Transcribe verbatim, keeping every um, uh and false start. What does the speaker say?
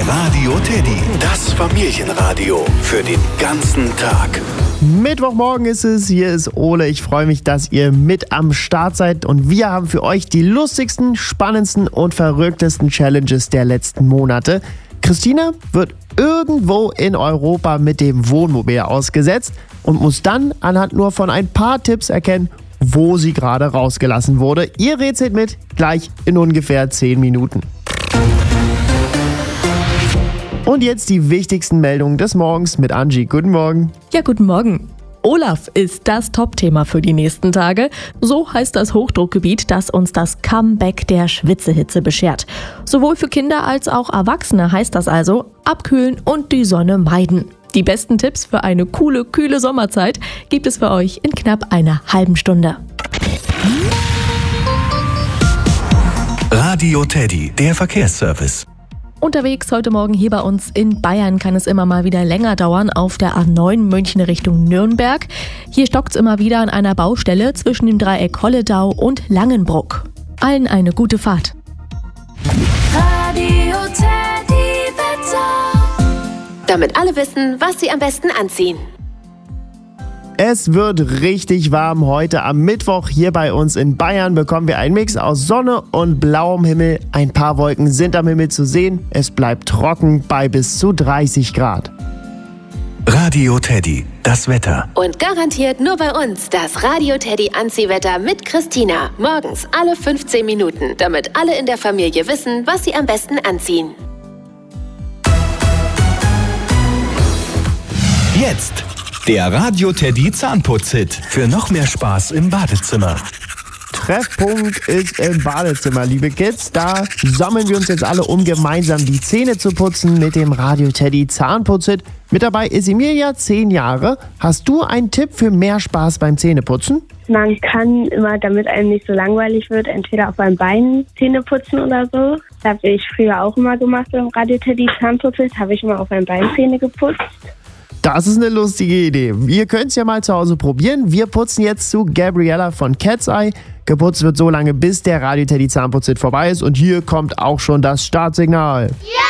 bei Radio Teddy. Das Familienradio für den ganzen Tag. Mittwochmorgen ist es, hier ist Ole. Ich freue mich, dass ihr mit am Start seid und wir haben für euch die lustigsten, spannendsten und verrücktesten Challenges der letzten Monate. Christina wird irgendwo in Europa mit dem Wohnmobil ausgesetzt und muss dann anhand nur von ein paar Tipps erkennen, wo sie gerade rausgelassen wurde. Ihr rätselt mit, gleich in ungefähr zehn Minuten. Und jetzt die wichtigsten Meldungen des Morgens mit Angie. Guten Morgen. Ja, guten Morgen. Olaf ist das Top-Thema für die nächsten Tage. So heißt das Hochdruckgebiet, das uns das Comeback der Schwitzehitze beschert. Sowohl für Kinder als auch Erwachsene heißt das also, abkühlen und die Sonne meiden. Die besten Tipps für eine coole, kühle Sommerzeit gibt es für euch in knapp einer halben Stunde. Radio Teddy, der Verkehrsservice. Unterwegs heute Morgen hier bei uns in Bayern kann es immer mal wieder länger dauern auf der A neun München Richtung Nürnberg. Hier stockt es immer wieder an einer Baustelle zwischen dem Dreieck Holledau und Langenbruck. Allen eine gute Fahrt. Radio Teddy Wetter. Damit alle wissen, was sie am besten anziehen. Es wird richtig warm heute am Mittwoch. Hier bei uns in Bayern bekommen wir einen Mix aus Sonne und blauem Himmel. Ein paar Wolken sind am Himmel zu sehen. Es bleibt trocken bei bis zu dreißig Grad. Radio Teddy, das Wetter. Und garantiert nur bei uns das Radio Teddy Anziehwetter mit Christina. Morgens alle fünfzehn Minuten, damit alle in der Familie wissen, was sie am besten anziehen. Jetzt der Radio Teddy Zahnputz-Hit für noch mehr Spaß im Badezimmer. Treffpunkt ist im Badezimmer, liebe Kids. Da sammeln wir uns jetzt alle, um gemeinsam die Zähne zu putzen mit dem Radio Teddy Zahnputz-Hit. Mit dabei ist Emilia, zehn Jahre. Hast du einen Tipp für mehr Spaß beim Zähneputzen? Man kann immer, damit einem nicht so langweilig wird, entweder auf einem Bein Zähne putzen oder so. Das habe ich früher auch immer gemacht beim Radio Teddy Zahnputz-Hit. Habe ich immer auf einem Bein Zähne geputzt. Das ist eine lustige Idee. Ihr könnt es ja mal zu Hause probieren. Wir putzen jetzt zu Gabriella von Cat's Eye. Geputzt wird so lange, bis der Radio Teddy Zahnputz-Hit vorbei ist. Und hier kommt auch schon das Startsignal. Ja!